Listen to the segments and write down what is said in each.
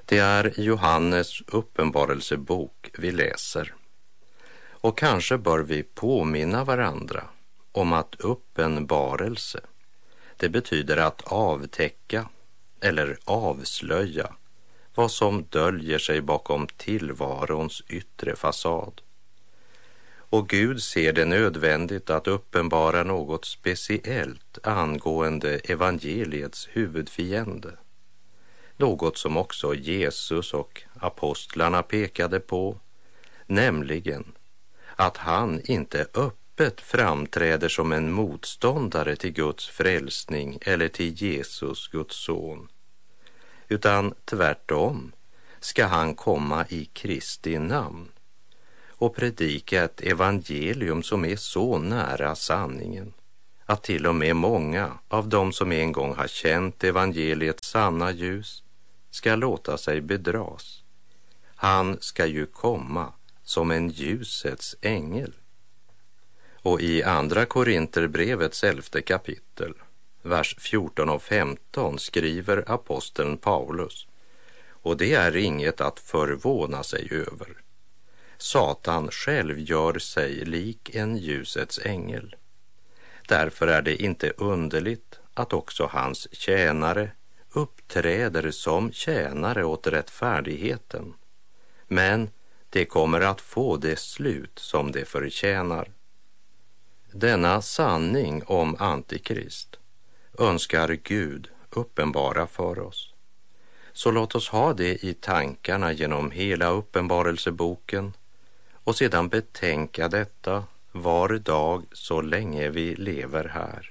Det är Johannes uppenbarelsebok vi läser. Och kanske bör vi påminna varandra om att uppenbarelse, det betyder att avtäcka eller avslöja vad som döljer sig bakom tillvarons yttre fasad. Och Gud ser det nödvändigt att uppenbara något speciellt angående evangeliets huvudfiende. Något som också Jesus och apostlarna pekade på, nämligen att han inte öppet framträder som en motståndare till Guds frälsning eller till Jesus, Guds son, utan tvärtom ska han komma i Kristi namn och predika ett evangelium som är så nära sanningen att till och med många av dem som en gång har känt evangeliets sanna ljus ska låta sig bedras. Han ska ju komma som en ljusets ängel. Och i andra Korinterbrevets 11:e kapitel, vers 14 och 15 skriver aposteln Paulus, och det är inget att förvåna sig över. Satan själv gör sig lik en ljusets ängel. Därför är det inte underligt att också hans tjänare uppträder som tjänare åt rättfärdigheten. Men det kommer att få det slut som det förtjänar. Denna sanning om Antikrist önskar Gud uppenbara för oss. Så låt oss ha det i tankarna genom hela uppenbarelseboken och sedan betänka detta var dag så länge vi lever här.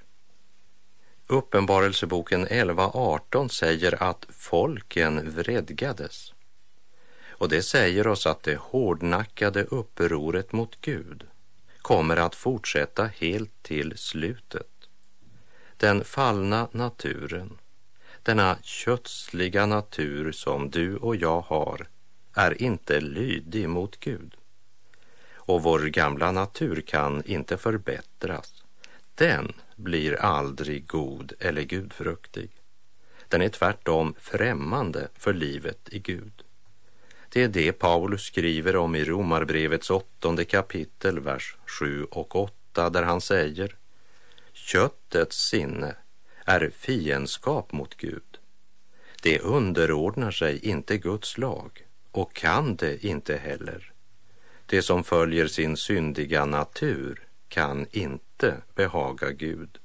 Uppenbarelseboken 11:18 säger att folken vredgades. Och det säger oss att det hårdnackade upproret mot Gud kommer att fortsätta helt till slutet. Den fallna naturen, denna kötsliga natur som du och jag har, är inte lydig mot Gud. Och vår gamla natur kan inte förbättras. Den blir aldrig god eller gudfruktig. Den är tvärtom främmande för livet i Gud. Det är det Paulus skriver om i Romarbrevets 8:e kapitel, vers 7 och 8, där han säger: köttets sinne är fiendskap mot Gud. Det underordnar sig inte Guds lag och kan det inte heller. Det som följer sin syndiga natur kan inte behaga Gud.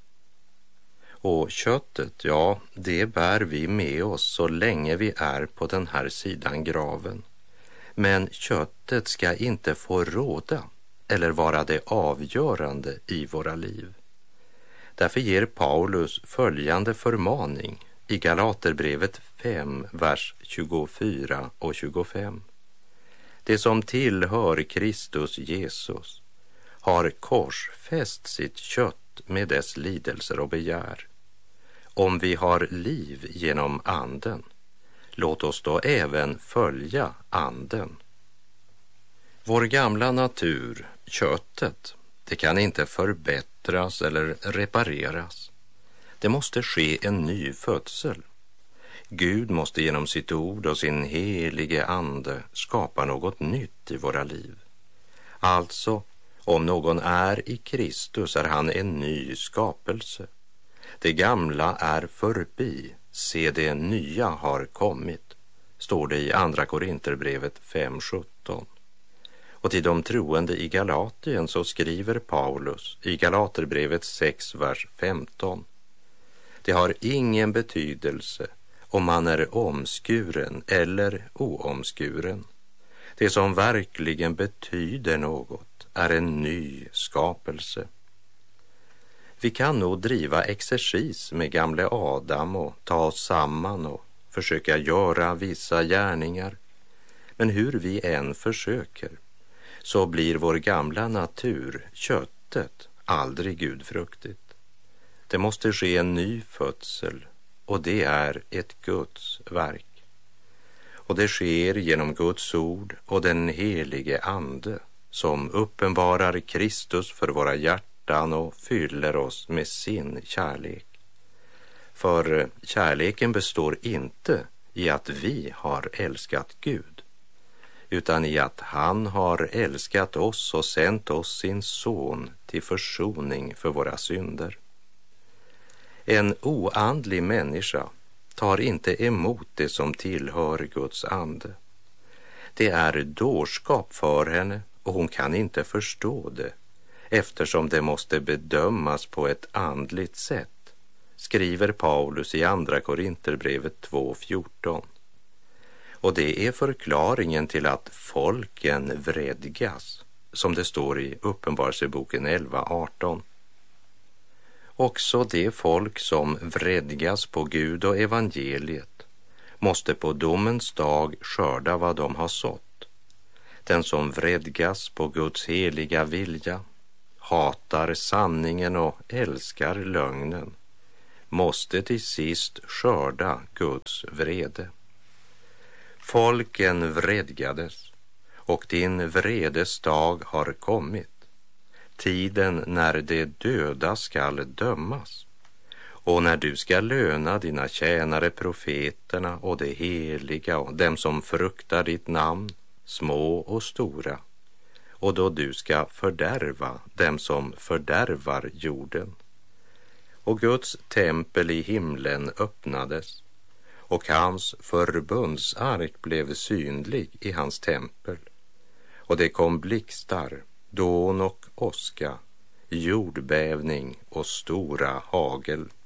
Och köttet, ja, det bär vi med oss så länge vi är på den här sidan graven. Men köttet ska inte få råda eller vara det avgörande i våra liv. Därför ger Paulus följande förmaning i Galaterbrevet 5, vers 24 och 25. Det som tillhör Kristus Jesus har korsfäst sitt kött med dess lidelser och begär. Om vi har liv genom anden, låt oss då även följa anden. Vår gamla natur, köttet, det kan inte förbättras eller repareras. Det måste ske en ny födsel. Gud måste genom sitt ord och sin helige ande skapa något nytt i våra liv. Alltså, om någon är i Kristus är han en ny skapelse. Det gamla är förbi, se det nya har kommit, står det i andra Korinterbrevet 5:17. Och till de troende i Galatien så skriver Paulus i Galaterbrevet 6, vers 15. Det har ingen betydelse om man är omskuren eller oomskuren. Det som verkligen betyder något är en ny skapelse. Vi kan nog driva exercis med gamle Adam och ta oss samman och försöka göra vissa gärningar. Men hur vi än försöker så blir vår gamla natur, köttet, aldrig gudfruktigt. Det måste ske en ny födsel och det är ett Guds verk. Och det sker genom Guds ord och den helige ande som uppenbarar Kristus för våra hjärtan och fyller oss med sin kärlek. För kärleken består inte i att vi har älskat Gud, utan i att han har älskat oss och sänt oss sin son till försoning för våra synder. En oandlig människa tar inte emot det som tillhör Guds ande. Det är dårskap för henne och hon kan inte förstå det, eftersom det måste bedömas på ett andligt sätt, skriver Paulus i andra Korinterbrevet 2:14. Och det är förklaringen till att folken vredgas, som det står i Uppenbarelseboken 11:18. Också det folk som vredgas på Gud och evangeliet måste på domens dag skörda vad de har sått. Den som vredgas på Guds heliga vilja, hatar sanningen och älskar lögnen, måste till sist skörda Guds vrede. Folken vredgades, och din vredes dag har kommit, tiden när de döda skall dömas, och när du ska löna dina tjänare profeterna och de heliga och dem som fruktar ditt namn, små och stora, och då du ska fördärva dem som fördärvar jorden. Och Guds tempel i himlen öppnades, och hans förbundsark blev synlig i hans tempel. Och det kom blixtar, dån och åska, jordbävning och stora hagel.